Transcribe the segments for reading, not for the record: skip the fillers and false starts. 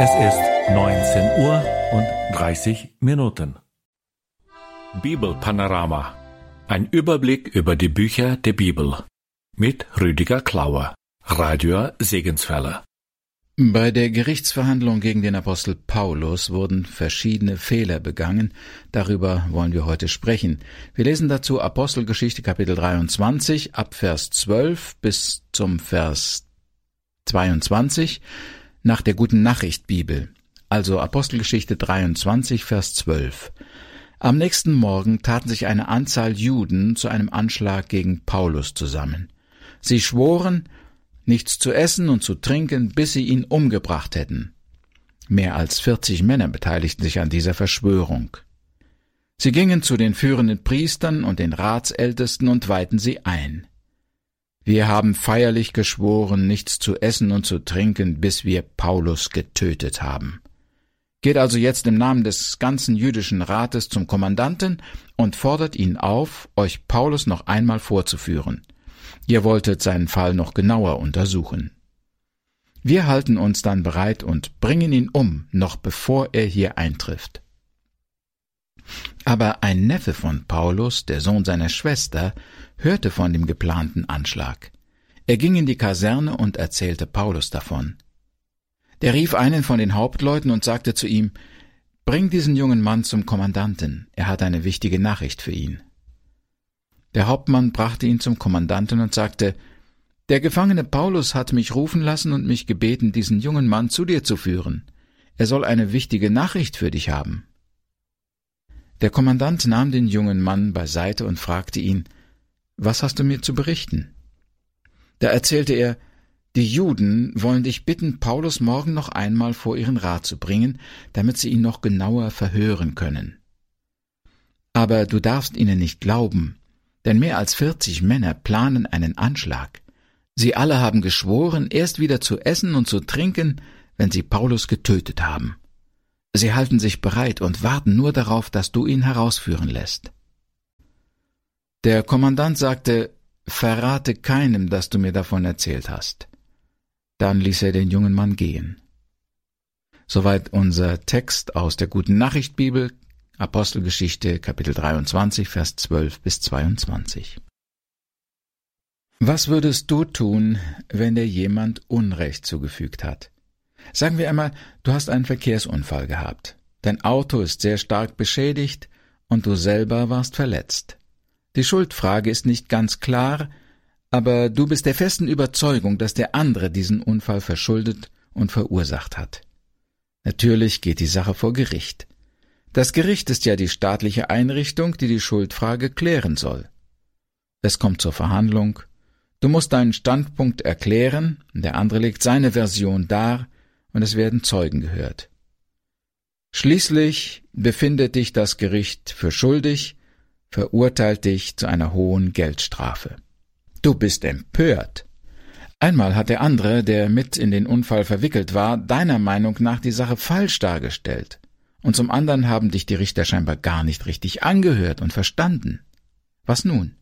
Es ist 19 Uhr und 30 Minuten. Bibelpanorama. Ein Überblick über die Bücher der Bibel. Mit Rüdiger Klauer, Radio Segenswelle. Bei der Gerichtsverhandlung gegen den Apostel Paulus wurden verschiedene Fehler begangen. Darüber wollen wir heute sprechen. Wir lesen dazu Apostelgeschichte Kapitel 23 ab Vers 12 bis zum Vers 22 nach der Guten Nachricht Bibel. Also Apostelgeschichte 23, Vers 12. Am nächsten Morgen taten sich eine Anzahl Juden zu einem Anschlag gegen Paulus zusammen. Sie schworen, nichts zu essen und zu trinken, bis sie ihn umgebracht hätten. Mehr als 40 Männer beteiligten sich an dieser Verschwörung. Sie gingen zu den führenden Priestern und den Ratsältesten und weihten sie ein. Wir haben feierlich geschworen, nichts zu essen und zu trinken, bis wir Paulus getötet haben. Geht also jetzt im Namen des ganzen jüdischen Rates zum Kommandanten und fordert ihn auf, euch Paulus noch einmal vorzuführen. Ihr wolltet seinen Fall noch genauer untersuchen. Wir halten uns dann bereit und bringen ihn um, noch bevor er hier eintrifft. Aber ein Neffe von Paulus, der Sohn seiner Schwester, hörte von dem geplanten Anschlag. Er ging in die Kaserne und erzählte Paulus davon. Der rief einen von den Hauptleuten und sagte zu ihm, »Bring diesen jungen Mann zum Kommandanten, er hat eine wichtige Nachricht für ihn.« Der Hauptmann brachte ihn zum Kommandanten und sagte, »Der Gefangene Paulus hat mich rufen lassen und mich gebeten, diesen jungen Mann zu dir zu führen. Er soll eine wichtige Nachricht für dich haben.« Der Kommandant nahm den jungen Mann beiseite und fragte ihn, »Was hast du mir zu berichten?« Da erzählte er, »Die Juden wollen dich bitten, Paulus morgen noch einmal vor ihren Rat zu bringen, damit sie ihn noch genauer verhören können. Aber du darfst ihnen nicht glauben, denn mehr als 40 Männer planen einen Anschlag. Sie alle haben geschworen, erst wieder zu essen und zu trinken, wenn sie Paulus getötet haben. Sie halten sich bereit und warten nur darauf, dass du ihn herausführen lässt.« Der Kommandant sagte, »Verrate keinem, dass du mir davon erzählt hast.« Dann ließ er den jungen Mann gehen. Soweit unser Text aus der Guten Nachricht Bibel, Apostelgeschichte, Kapitel 23, Vers 12 bis 22. Was würdest du tun, wenn dir jemand Unrecht zugefügt hat? Sagen wir einmal, du hast einen Verkehrsunfall gehabt. Dein Auto ist sehr stark beschädigt und du selber warst verletzt. Die Schuldfrage ist nicht ganz klar, aber du bist der festen Überzeugung, dass der andere diesen Unfall verschuldet und verursacht hat. Natürlich geht die Sache vor Gericht. Das Gericht ist ja die staatliche Einrichtung, die die Schuldfrage klären soll. Es kommt zur Verhandlung. Du musst deinen Standpunkt erklären, der andere legt seine Version dar und es werden Zeugen gehört. Schließlich befindet dich das Gericht für schuldig, verurteilt dich zu einer hohen Geldstrafe. Du bist empört. Einmal hat der andere, der mit in den Unfall verwickelt war, deiner Meinung nach die Sache falsch dargestellt. Und zum anderen haben dich die Richter scheinbar gar nicht richtig angehört und verstanden. Was nun?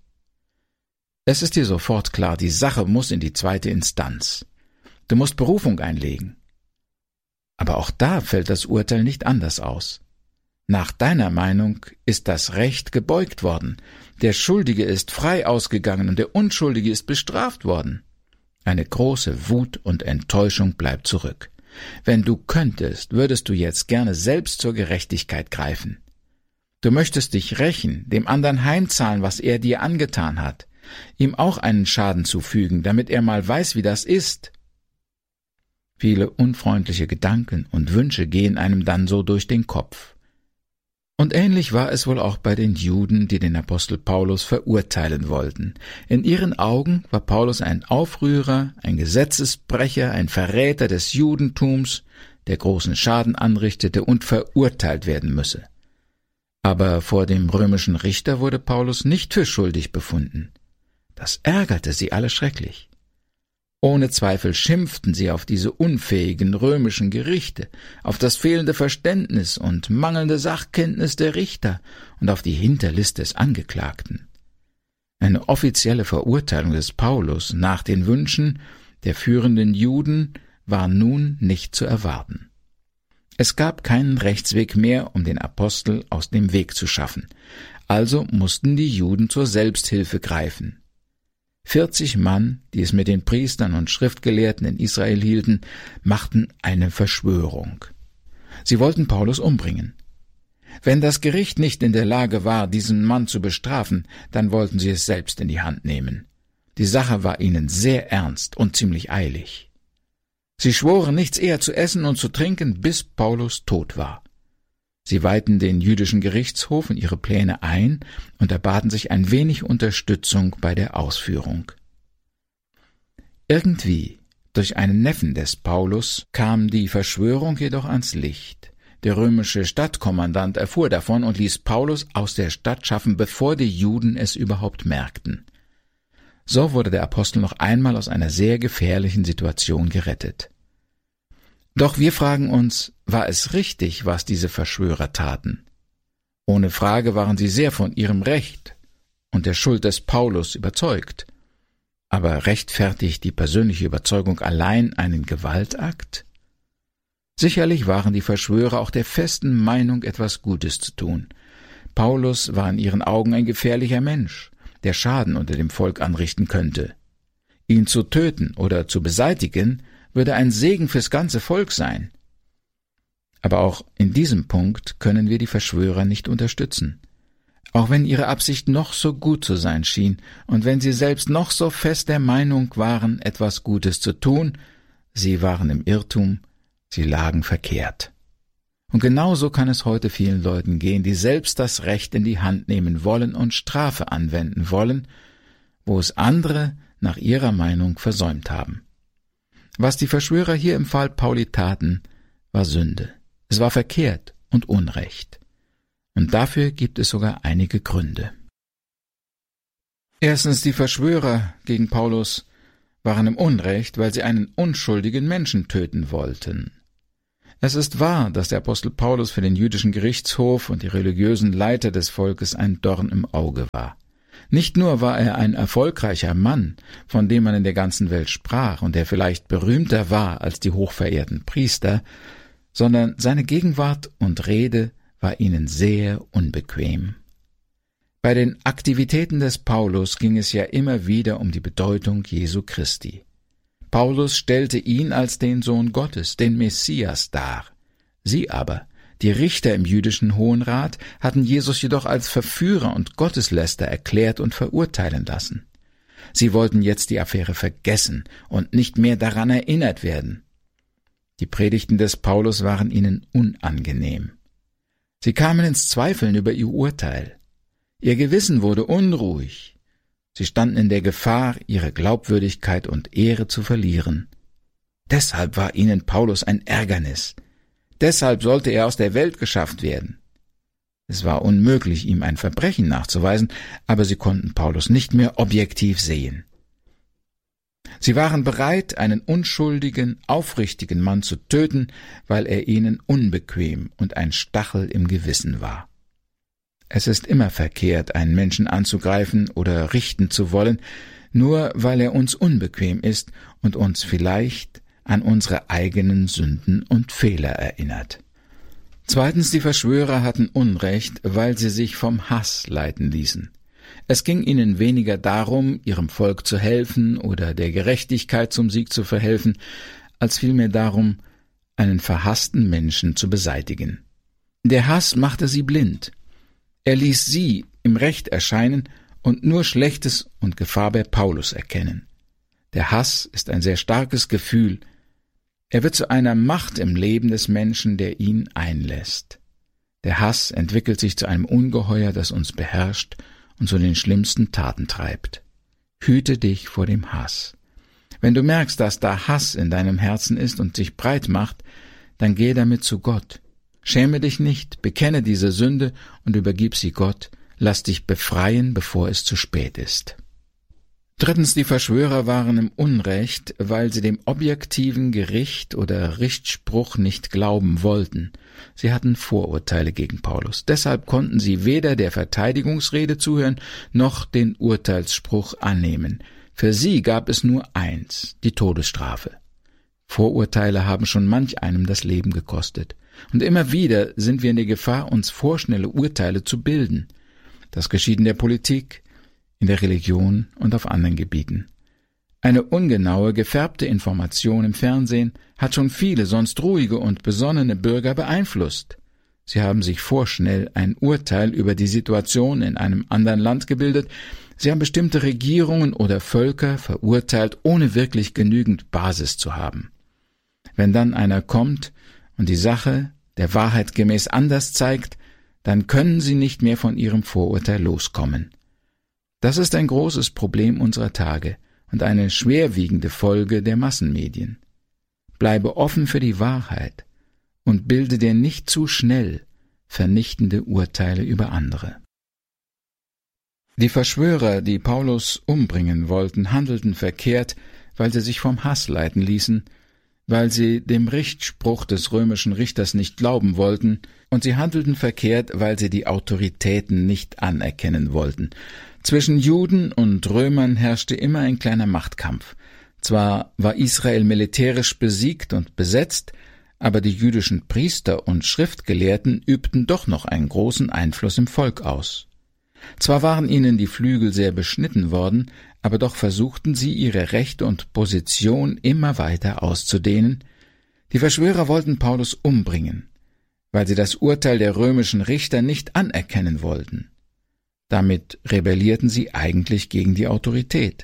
Es ist dir sofort klar, die Sache muss in die zweite Instanz. Du musst Berufung einlegen. Aber auch da fällt das Urteil nicht anders aus. Nach deiner Meinung ist das Recht gebeugt worden. Der Schuldige ist frei ausgegangen und der Unschuldige ist bestraft worden. Eine große Wut und Enttäuschung bleibt zurück. Wenn du könntest, würdest du jetzt gerne selbst zur Gerechtigkeit greifen. Du möchtest dich rächen, dem anderen heimzahlen, was er dir angetan hat, ihm auch einen Schaden zufügen, damit er mal weiß, wie das ist. Viele unfreundliche Gedanken und Wünsche gehen einem dann so durch den Kopf. Und ähnlich war es wohl auch bei den Juden, die den Apostel Paulus verurteilen wollten. In ihren Augen war Paulus ein Aufrührer, ein Gesetzesbrecher, ein Verräter des Judentums, der großen Schaden anrichtete und verurteilt werden müsse. Aber vor dem römischen Richter wurde Paulus nicht für schuldig befunden. Das ärgerte sie alle schrecklich. Ohne Zweifel schimpften sie auf diese unfähigen römischen Gerichte, auf das fehlende Verständnis und mangelnde Sachkenntnis der Richter und auf die Hinterlist des Angeklagten. Eine offizielle Verurteilung des Paulus nach den Wünschen der führenden Juden war nun nicht zu erwarten. Es gab keinen Rechtsweg mehr, um den Apostel aus dem Weg zu schaffen. Also mussten die Juden zur Selbsthilfe greifen. 40 Mann, die es mit den Priestern und Schriftgelehrten in Israel hielten, machten eine Verschwörung. Sie wollten Paulus umbringen. Wenn das Gericht nicht in der Lage war, diesen Mann zu bestrafen, dann wollten sie es selbst in die Hand nehmen. Die Sache war ihnen sehr ernst und ziemlich eilig. Sie schworen, nichts eher zu essen und zu trinken, bis Paulus tot war. Sie weihten den jüdischen Gerichtshof in ihre Pläne ein und erbaten sich ein wenig Unterstützung bei der Ausführung. Irgendwie, durch einen Neffen des Paulus, kam die Verschwörung jedoch ans Licht. Der römische Stadtkommandant erfuhr davon und ließ Paulus aus der Stadt schaffen, bevor die Juden es überhaupt merkten. So wurde der Apostel noch einmal aus einer sehr gefährlichen Situation gerettet. Doch wir fragen uns, war es richtig, was diese Verschwörer taten? Ohne Frage waren sie sehr von ihrem Recht und der Schuld des Paulus überzeugt. Aber rechtfertigt die persönliche Überzeugung allein einen Gewaltakt? Sicherlich waren die Verschwörer auch der festen Meinung, etwas Gutes zu tun. Paulus war in ihren Augen ein gefährlicher Mensch, der Schaden unter dem Volk anrichten könnte. Ihn zu töten oder zu beseitigen, würde ein Segen fürs ganze Volk sein. Aber auch in diesem Punkt können wir die Verschwörer nicht unterstützen. Auch wenn ihre Absicht noch so gut zu sein schien und wenn sie selbst noch so fest der Meinung waren, etwas Gutes zu tun, sie waren im Irrtum, sie lagen verkehrt. Und genauso kann es heute vielen Leuten gehen, die selbst das Recht in die Hand nehmen wollen und Strafe anwenden wollen, wo es andere nach ihrer Meinung versäumt haben. Was die Verschwörer hier im Fall Pauli taten, war Sünde. Es war verkehrt und Unrecht. Und dafür gibt es sogar einige Gründe. Erstens, die Verschwörer gegen Paulus waren im Unrecht, weil sie einen unschuldigen Menschen töten wollten. Es ist wahr, dass der Apostel Paulus für den jüdischen Gerichtshof und die religiösen Leiter des Volkes ein Dorn im Auge war. Nicht nur war er ein erfolgreicher Mann, von dem man in der ganzen Welt sprach und der vielleicht berühmter war als die hochverehrten Priester, sondern seine Gegenwart und Rede war ihnen sehr unbequem. Bei den Aktivitäten des Paulus ging es ja immer wieder um die Bedeutung Jesu Christi. Paulus stellte ihn als den Sohn Gottes, den Messias, dar. Sie aber, die Richter im jüdischen Hohen Rat, hatten Jesus jedoch als Verführer und Gottesläster erklärt und verurteilen lassen. Sie wollten jetzt die Affäre vergessen und nicht mehr daran erinnert werden. Die Predigten des Paulus waren ihnen unangenehm. Sie kamen ins Zweifeln über ihr Urteil. Ihr Gewissen wurde unruhig. Sie standen in der Gefahr, ihre Glaubwürdigkeit und Ehre zu verlieren. Deshalb war ihnen Paulus ein Ärgernis. Deshalb sollte er aus der Welt geschafft werden. Es war unmöglich, ihm ein Verbrechen nachzuweisen, aber sie konnten Paulus nicht mehr objektiv sehen. Sie waren bereit, einen unschuldigen, aufrichtigen Mann zu töten, weil er ihnen unbequem und ein Stachel im Gewissen war. Es ist immer verkehrt, einen Menschen anzugreifen oder richten zu wollen, nur weil er uns unbequem ist und uns vielleicht an unsere eigenen Sünden und Fehler erinnert. Zweitens, die Verschwörer hatten Unrecht, weil sie sich vom Hass leiten ließen. Es ging ihnen weniger darum, ihrem Volk zu helfen oder der Gerechtigkeit zum Sieg zu verhelfen, als vielmehr darum, einen verhassten Menschen zu beseitigen. Der Hass machte sie blind. Er ließ sie im Recht erscheinen und nur Schlechtes und Gefahr bei Paulus erkennen. Der Hass ist ein sehr starkes Gefühl. Er wird zu einer Macht im Leben des Menschen, der ihn einlässt. Der Hass entwickelt sich zu einem Ungeheuer, das uns beherrscht und zu den schlimmsten Taten treibt. Hüte dich vor dem Hass. Wenn du merkst, dass da Hass in deinem Herzen ist und sich breit macht, dann geh damit zu Gott. Schäme dich nicht, bekenne diese Sünde und übergib sie Gott, lass dich befreien, bevor es zu spät ist. Drittens, die Verschwörer waren im Unrecht, weil sie dem objektiven Gericht oder Richtspruch nicht glauben wollten. Sie hatten Vorurteile gegen Paulus. Deshalb konnten sie weder der Verteidigungsrede zuhören, noch den Urteilsspruch annehmen. Für sie gab es nur eins, die Todesstrafe. Vorurteile haben schon manch einem das Leben gekostet. Und immer wieder sind wir in der Gefahr, uns vorschnelle Urteile zu bilden. Das geschieht in der Politik, in der Religion und auf anderen Gebieten. Eine ungenaue, gefärbte Information im Fernsehen hat schon viele sonst ruhige und besonnene Bürger beeinflusst. Sie haben sich vorschnell ein Urteil über die Situation in einem anderen Land gebildet. Sie haben bestimmte Regierungen oder Völker verurteilt, ohne wirklich genügend Basis zu haben. Wenn dann einer kommt und die Sache der Wahrheit gemäß anders zeigt, dann können sie nicht mehr von ihrem Vorurteil loskommen. Das ist ein großes Problem unserer Tage und eine schwerwiegende Folge der Massenmedien. Bleibe offen für die Wahrheit und bilde dir nicht zu schnell vernichtende Urteile über andere. Die Verschwörer, die Paulus umbringen wollten, handelten verkehrt, weil sie sich vom Hass leiten ließen, weil sie dem Richtspruch des römischen Richters nicht glauben wollten, und sie handelten verkehrt, weil sie die Autoritäten nicht anerkennen wollten. Zwischen Juden und Römern herrschte immer ein kleiner Machtkampf. Zwar war Israel militärisch besiegt und besetzt, aber die jüdischen Priester und Schriftgelehrten übten doch noch einen großen Einfluss im Volk aus. Zwar waren ihnen die Flügel sehr beschnitten worden, aber doch versuchten sie, ihre Rechte und Position immer weiter auszudehnen. Die Verschwörer wollten Paulus umbringen, weil sie das Urteil der römischen Richter nicht anerkennen wollten. Damit rebellierten sie eigentlich gegen die Autorität.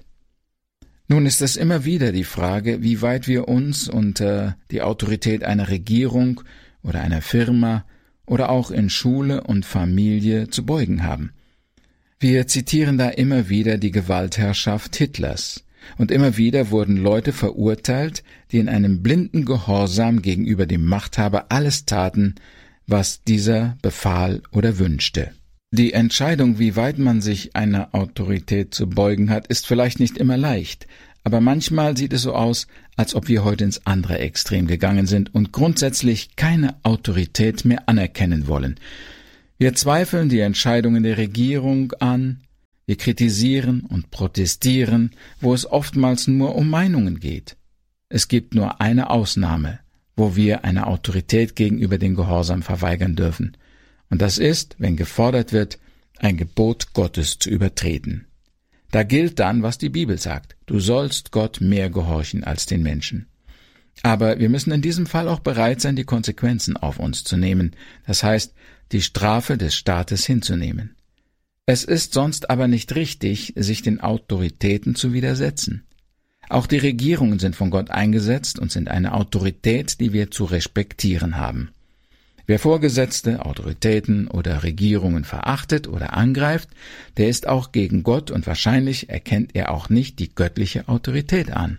Nun ist es immer wieder die Frage, wie weit wir uns unter die Autorität einer Regierung oder einer Firma oder auch in Schule und Familie zu beugen haben. Wir zitieren da immer wieder die Gewaltherrschaft Hitlers, und immer wieder wurden Leute verurteilt, die in einem blinden Gehorsam gegenüber dem Machthaber alles taten, was dieser befahl oder wünschte. Die Entscheidung, wie weit man sich einer Autorität zu beugen hat, ist vielleicht nicht immer leicht, aber manchmal sieht es so aus, als ob wir heute ins andere Extrem gegangen sind und grundsätzlich keine Autorität mehr anerkennen wollen. Wir zweifeln die Entscheidungen der Regierung an, wir kritisieren und protestieren, wo es oftmals nur um Meinungen geht. Es gibt nur eine Ausnahme, wo wir einer Autorität gegenüber den Gehorsam verweigern dürfen. Und das ist, wenn gefordert wird, ein Gebot Gottes zu übertreten. Da gilt dann, was die Bibel sagt. Du sollst Gott mehr gehorchen als den Menschen. Aber wir müssen in diesem Fall auch bereit sein, die Konsequenzen auf uns zu nehmen. Das heißt, die Strafe des Staates hinzunehmen. Es ist sonst aber nicht richtig, sich den Autoritäten zu widersetzen. Auch die Regierungen sind von Gott eingesetzt und sind eine Autorität, die wir zu respektieren haben. Wer Vorgesetzte, Autoritäten oder Regierungen verachtet oder angreift, der ist auch gegen Gott und wahrscheinlich erkennt er auch nicht die göttliche Autorität an.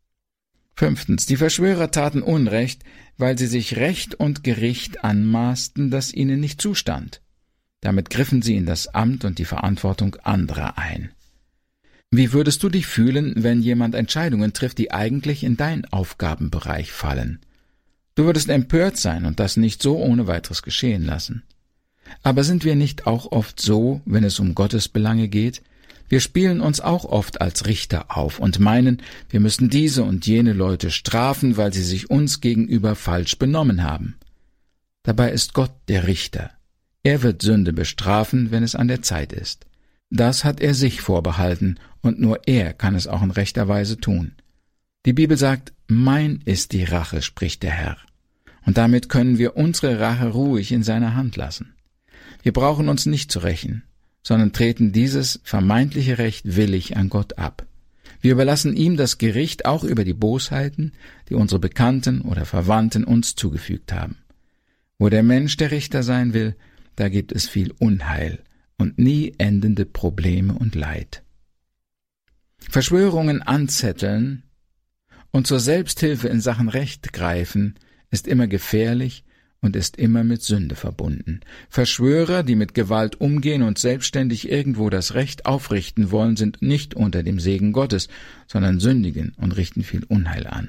5. Die Verschwörer taten Unrecht, weil sie sich Recht und Gericht anmaßten, das ihnen nicht zustand. Damit griffen sie in das Amt und die Verantwortung anderer ein. Wie würdest du dich fühlen, wenn jemand Entscheidungen trifft, die eigentlich in deinen Aufgabenbereich fallen? Du würdest empört sein und das nicht so ohne weiteres geschehen lassen. Aber sind wir nicht auch oft so, wenn es um Gottes Belange geht? Wir spielen uns auch oft als Richter auf und meinen, wir müssen diese und jene Leute strafen, weil sie sich uns gegenüber falsch benommen haben. Dabei ist Gott der Richter. Er wird Sünde bestrafen, wenn es an der Zeit ist. Das hat er sich vorbehalten, und nur er kann es auch in rechter Weise tun. Die Bibel sagt, mein ist die Rache, spricht der Herr. Und damit können wir unsere Rache ruhig in seiner Hand lassen. Wir brauchen uns nicht zu rächen, sondern treten dieses vermeintliche Recht willig an Gott ab. Wir überlassen ihm das Gericht auch über die Bosheiten, die unsere Bekannten oder Verwandten uns zugefügt haben. Wo der Mensch der Richter sein will, da gibt es viel Unheil und nie endende Probleme und Leid. Verschwörungen anzetteln und zur Selbsthilfe in Sachen Recht greifen, ist immer gefährlich und ist immer mit Sünde verbunden. Verschwörer, die mit Gewalt umgehen und selbstständig irgendwo das Recht aufrichten wollen, sind nicht unter dem Segen Gottes, sondern sündigen und richten viel Unheil an.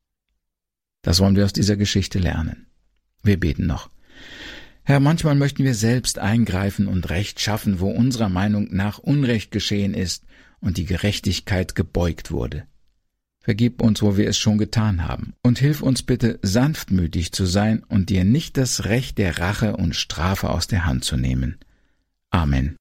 Das wollen wir aus dieser Geschichte lernen. Wir beten noch. Herr, manchmal möchten wir selbst eingreifen und Recht schaffen, wo unserer Meinung nach Unrecht geschehen ist und die Gerechtigkeit gebeugt wurde. Vergib uns, wo wir es schon getan haben, und hilf uns bitte, sanftmütig zu sein und dir nicht das Recht der Rache und Strafe aus der Hand zu nehmen. Amen.